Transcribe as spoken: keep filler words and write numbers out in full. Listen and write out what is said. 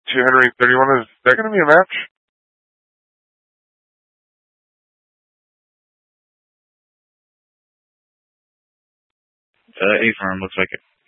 two Henry thirty-one, is that going to be a match? Uh, A-Firm looks like it.